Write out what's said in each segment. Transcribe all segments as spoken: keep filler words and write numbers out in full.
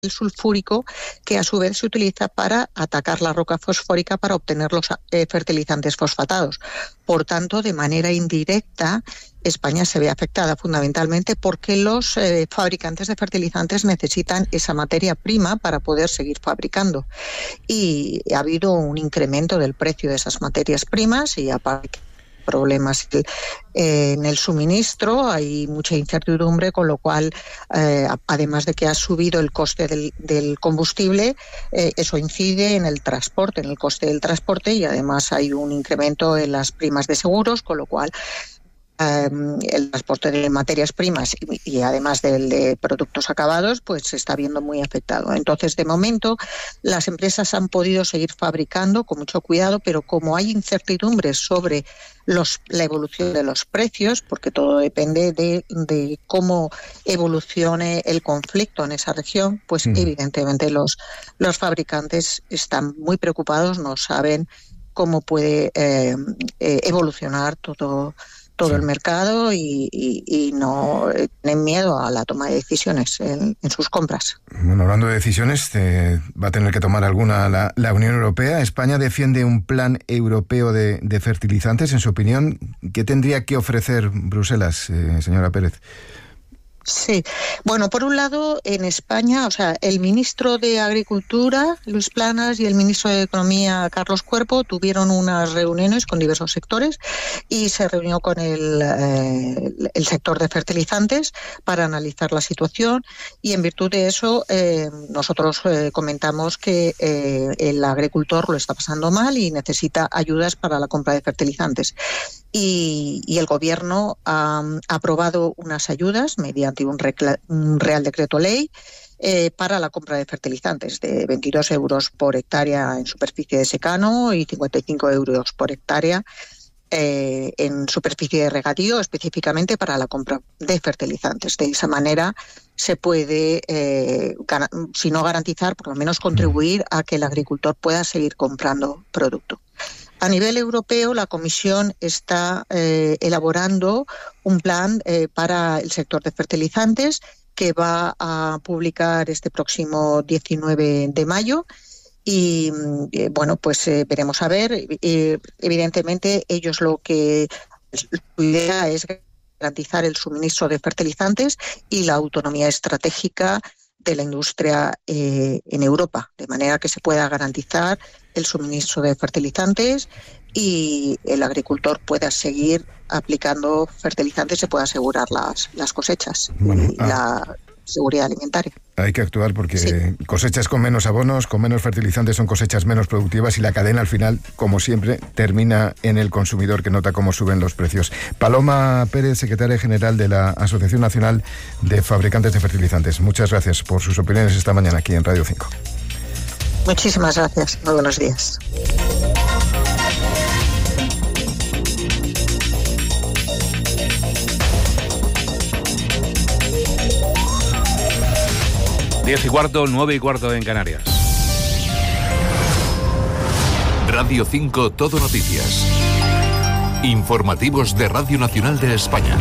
el sulfúrico, que a su vez se utiliza para atacar la roca fosfórica para obtener los eh, fertilizantes fosfatados. Por tanto, de manera indirecta, España se ve afectada fundamentalmente porque los eh, fabricantes de fertilizantes necesitan esa materia prima para poder seguir fabricando. Y ha habido un incremento del precio de esas materias primas y aparte problemas eh, en el suministro, hay mucha incertidumbre, con lo cual, eh, además de que ha subido el coste del, del combustible, eh, eso incide en el transporte, en el coste del transporte, y además hay un incremento en las primas de seguros, con lo cual el transporte de materias primas y, y además del de productos acabados, pues se está viendo muy afectado. Entonces, de momento, las empresas han podido seguir fabricando con mucho cuidado, pero como hay incertidumbres sobre los, la evolución de los precios, porque todo depende de, de cómo evolucione el conflicto en esa región, pues mm. evidentemente los, los fabricantes están muy preocupados, no saben cómo puede eh, eh, evolucionar todo todo el mercado y, y, y no tienen miedo a la toma de decisiones en, en sus compras. Bueno, hablando de decisiones, eh, va a tener que tomar alguna la, la Unión Europea. España defiende un plan europeo de, de fertilizantes. En su opinión, ¿qué tendría que ofrecer Bruselas, eh, señora Pérez? Sí, bueno, por un lado, en España, o sea, el ministro de Agricultura, Luis Planas, y el ministro de Economía, Carlos Cuerpo, tuvieron unas reuniones con diversos sectores y se reunió con el, eh, el sector de fertilizantes para analizar la situación, y en virtud de eso eh, nosotros eh, comentamos que eh, el agricultor lo está pasando mal y necesita ayudas para la compra de fertilizantes. Y, y el Gobierno ha, ha aprobado unas ayudas mediante un, recla, un Real Decreto Ley eh, para la compra de fertilizantes de veintidós euros por hectárea en superficie de secano y cincuenta y cinco euros por hectárea eh, en superficie de regadío, específicamente para la compra de fertilizantes. De esa manera se puede, eh, si no garantizar, por lo menos contribuir a que el agricultor pueda seguir comprando producto. A nivel europeo, la Comisión está eh, elaborando un plan eh, para el sector de fertilizantes que va a publicar este próximo diecinueve de mayo. Y eh, bueno, pues eh, veremos a ver. Eh, evidentemente, ellos lo que su idea es garantizar el suministro de fertilizantes y la autonomía estratégica de la industria eh, en Europa, de manera que se pueda garantizar el suministro de fertilizantes y el agricultor pueda seguir aplicando fertilizantes, se pueda asegurar las, las cosechas bueno, y ah. la seguridad alimentaria. Hay que actuar porque sí. Cosechas con menos abonos, con menos fertilizantes son cosechas menos productivas y la cadena al final, como siempre, termina en el consumidor, que nota cómo suben los precios. Paloma Pérez, secretaria general de la Asociación Nacional de Fabricantes de Fertilizantes. Muchas gracias por sus opiniones esta mañana aquí en Radio cinco. Muchísimas gracias. Muy buenos días. Diez y cuarto, nueve y cuarto en Canarias. Radio cinco, Todo Noticias. Informativos de Radio Nacional de España.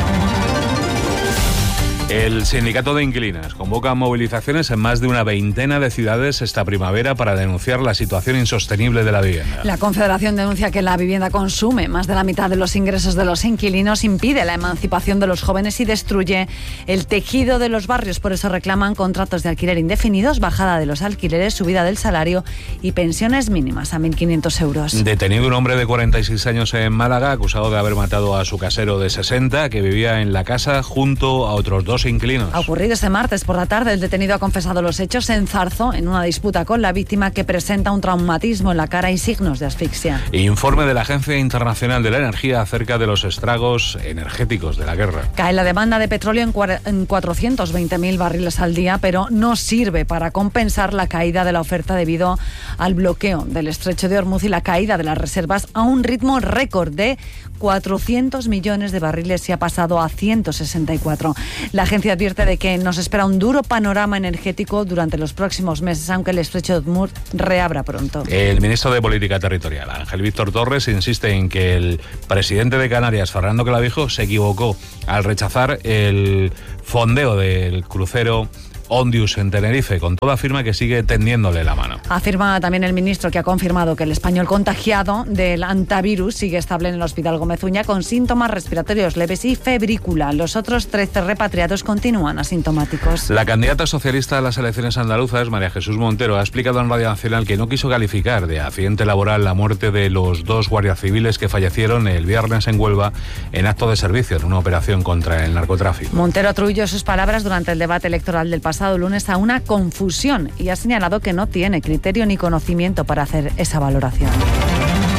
El sindicato de inquilinos convoca movilizaciones en más de una veintena de ciudades esta primavera para denunciar la situación insostenible de la vivienda. La Confederación denuncia que la vivienda consume más de la mitad de los ingresos de los inquilinos, impide la emancipación de los jóvenes y destruye el tejido de los barrios. Por eso reclaman contratos de alquiler indefinidos, bajada de los alquileres, subida del salario y pensiones mínimas a mil quinientos euros. Detenido un hombre de cuarenta y seis años en Málaga, acusado de haber matado a su casero de sesenta, que vivía en la casa junto a otros dos inquilinos. Ha ocurrido este martes por la tarde. El detenido ha confesado los hechos en Zarzo, en una disputa con la víctima, que presenta un traumatismo en la cara y signos de asfixia. Informe de la Agencia Internacional de la Energía acerca de los estragos energéticos de la guerra. Cae la demanda de petróleo en, cua- en cuatrocientos veinte mil barriles al día, pero no sirve para compensar la caída de la oferta debido al bloqueo del estrecho de Hormuz y la caída de las reservas a un ritmo récord de cuatrocientos millones de barriles y ha pasado a ciento sesenta y cuatro. La agencia advierte de que nos espera un duro panorama energético durante los próximos meses, aunque el estrecho de Hormuz reabra pronto. El ministro de Política Territorial, Ángel Víctor Torres, insiste en que el presidente de Canarias, Fernando Clavijo, se equivocó al rechazar el fondeo del crucero Ondius en Tenerife. Con todo afirma que sigue tendiéndole la mano. Afirma también el ministro que ha confirmado que el español contagiado del antivirus sigue estable en el Hospital Gómez Uña con síntomas respiratorios leves y febrícula. Los otros trece repatriados continúan asintomáticos. La candidata socialista a las elecciones andaluzas, María Jesús Montero, ha explicado en Radio Nacional que no quiso calificar de accidente laboral la muerte de los dos guardias civiles que fallecieron el viernes en Huelva en acto de servicio en una operación contra el narcotráfico. Montero atribuyó sus palabras durante el debate electoral del pasado lunes a una confusión y ha señalado que no tiene criterio ni conocimiento para hacer esa valoración.